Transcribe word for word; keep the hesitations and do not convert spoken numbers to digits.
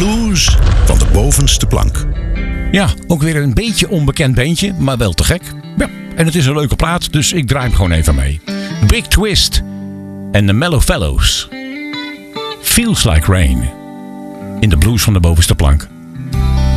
blues van de bovenste plank. Ja, ook weer een beetje onbekend beentje, maar wel te gek. Ja, en het is een leuke plaat, dus ik draai hem gewoon even mee. Big Twist en de Mellow Fellows. Feels Like Rain. In de blues van de bovenste plank.